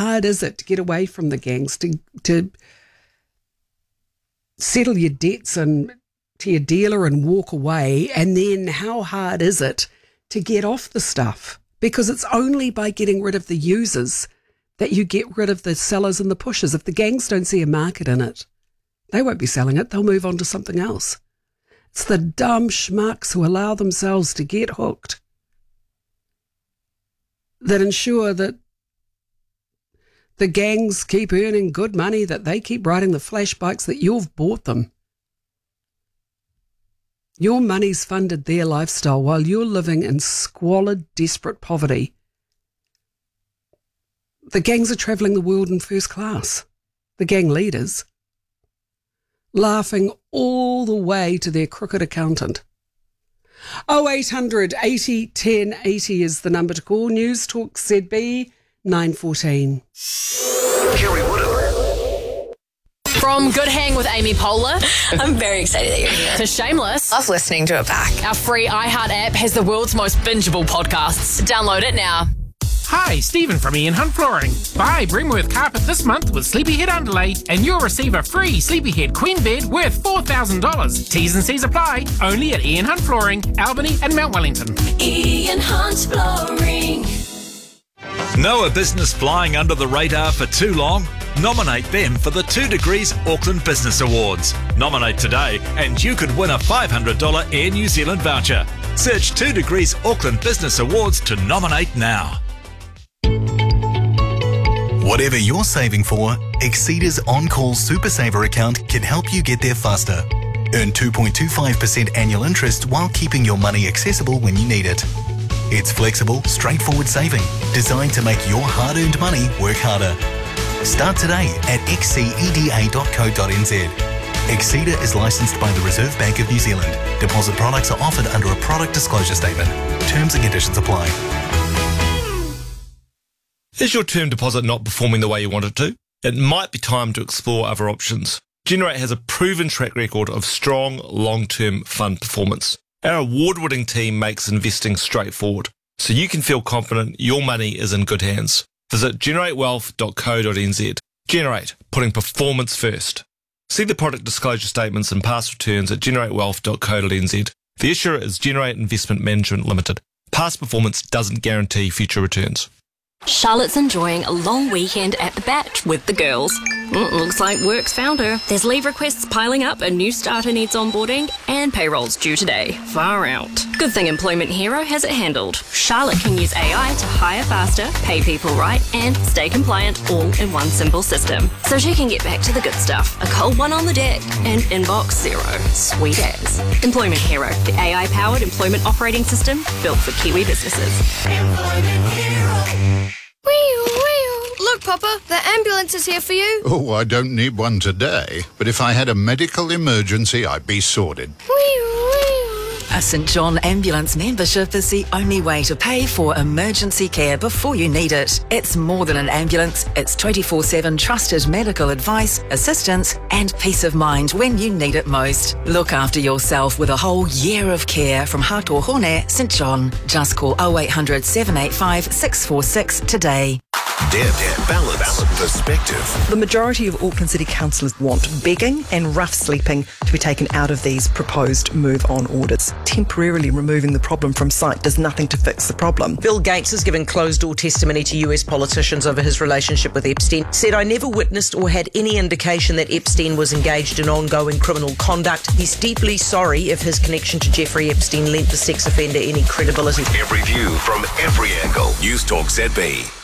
hard is it to get away from the gangs, to settle your debts and to your dealer and walk away? And then how hard is it to get off the stuff? Because it's only by getting rid of the users that you get rid of the sellers and the pushers. If the gangs don't see a market in it, they won't be selling it. They'll move on to something else. It's the dumb schmucks who allow themselves to get hooked that ensure that the gangs keep earning good money, that they keep riding the flash bikes that you've bought them. Your money's funded their lifestyle while you're living in squalid, desperate poverty. The gangs are travelling the world in first class. The gang leaders, laughing all the way to their crooked accountant. 0800 80 10 80 is the number to call. News Talk ZB 914. Kerry Woodham. From Good Hang with Amy Poehler I'm very excited that you're here. to Shameless, Love listening to it back. our free iHeart app has the world's most bingeable podcasts. Download it now. Hi, Stephen from Ian Hunt Flooring. Buy Brimworth Carpet this month with Sleepyhead Underlay and you'll receive a free Sleepyhead Queen Bed worth $4,000. T's and C's apply. Only at Ian Hunt Flooring, Albany and Mount Wellington. Ian Hunt Flooring. Know a business flying under the radar for too long? Nominate them for the 2 Degrees Auckland Business Awards. Nominate today and you could win a $500 Air New Zealand voucher. Search 2 Degrees Auckland Business Awards to nominate now. Whatever you're saving for, Exceda's On-Call Super Saver account can help you get there faster. Earn 2.25% annual interest while keeping your money accessible when you need it. It's flexible, straightforward saving, designed to make your hard-earned money work harder. Start today at xceda.co.nz. Exceda is licensed by the Reserve Bank of New Zealand. Deposit products are offered under a product disclosure statement. Terms and conditions apply. Is your term deposit not performing the way you want it to? It might be time to explore other options. Generate has a proven track record of strong, long-term fund performance. Our award-winning team makes investing straightforward, so you can feel confident your money is in good hands. Visit generatewealth.co.nz. Generate, putting performance first. See the product disclosure statements and past returns at generatewealth.co.nz. The issuer is Generate Investment Management Limited. Past performance doesn't guarantee future returns. Charlotte's enjoying a long weekend at the Batch with the girls. Looks like work's found her. There's leave requests piling up, a new starter needs onboarding, and payroll's due today. Far out. Good thing Employment Hero has it handled. Charlotte can use AI to hire faster, pay people right, and stay compliant all in one simple system. So she can get back to the good stuff. A cold one on the deck and inbox zero. Sweet as. Employment Hero, the AI-powered employment operating system built for Kiwi businesses. Employment Hero. Look, Papa, the ambulance is here for you. Oh, I don't need one today, but if I had a medical emergency, I'd be sorted. A St John Ambulance membership is the only way to pay for emergency care before you need it. It's more than an ambulance. It's 24/7 trusted medical advice, assistance and peace of mind when you need it most. Look after yourself with a whole year of care from Hatohone St John. Just call 0800 785 646 today. Deb, balance, perspective. The majority of Auckland City councillors want begging and rough sleeping to be taken out of these proposed move-on orders. Temporarily removing the problem from site does nothing to fix the problem. Bill Gates has given closed-door testimony to US politicians over his relationship with Epstein. Said, "I never witnessed or had any indication that Epstein was engaged in ongoing criminal conduct. He's deeply sorry if his connection to Jeffrey Epstein lent the sex offender any credibility." Every view from every angle. News Talk ZB.